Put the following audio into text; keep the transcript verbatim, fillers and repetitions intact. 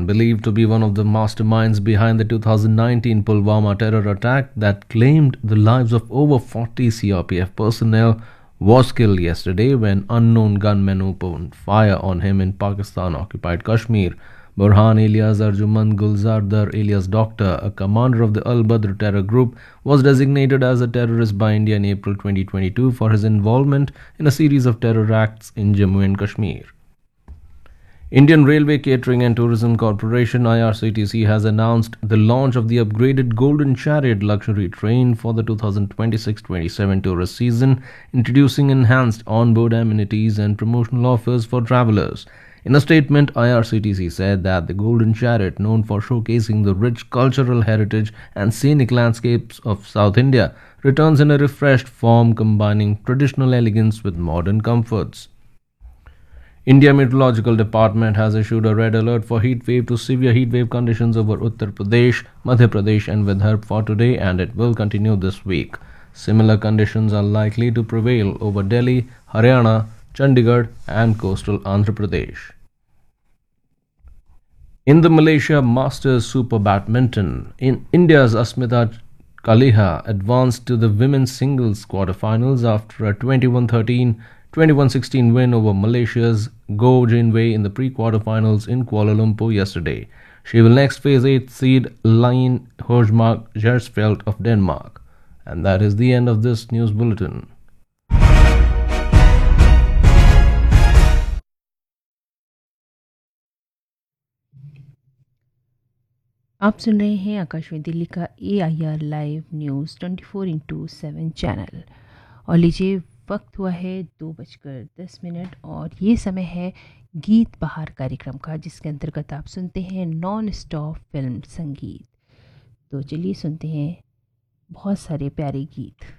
and believed to be one of the masterminds behind the two thousand nineteen Pulwama terror attack that claimed the lives of over forty C R P F personnel, was killed yesterday when unknown gunmen opened fire on him in Pakistan-occupied Kashmir. Burhan alias Arjuman Gulzar alias Doctor, a commander of the Al-Badr terror group, was designated as a terrorist by India in April twenty twenty-two for his involvement in a series of terror acts in Jammu and Kashmir. Indian Railway Catering and Tourism Corporation I R C T C has announced the launch of the upgraded Golden Chariot luxury train for the two thousand twenty-six twenty-seven tourist season, introducing enhanced onboard amenities and promotional offers for travelers. In a statement, I R C T C said that the Golden Chariot, known for showcasing the rich cultural heritage and scenic landscapes of South India, returns in a refreshed form combining traditional elegance with modern comforts. India Meteorological Department has issued a red alert for heat wave to severe heat wave conditions over Uttar Pradesh, Madhya Pradesh and Vidarbha for today, and it will continue this week. Similar conditions are likely to prevail over Delhi, Haryana, Chandigarh and coastal Andhra Pradesh. In the Malaysia Masters Super Badminton, in India's Asmita Kaliha advanced to the women's singles quarterfinals after a twenty-one thirteen, twenty-one sixteen win over Malaysia's Goh Jinwei in the pre-quarterfinals in Kuala Lumpur yesterday. She will next face eighth seed Line Horsmark Gersfeldt of Denmark. And that is the end of this news bulletin. आप सुन रहे हैं आकाशवाणी दिल्ली का ए I R live news twenty four into seven channel. और लीजिए, वक्त हुआ है दो बजकर दस मिनट और ये समय है गीत बहार कार्यक्रम का, जिसके अंतर्गत आप सुनते हैं नॉन स्टॉप फिल्म संगीत। तो चलिए सुनते हैं बहुत सारे प्यारे गीत।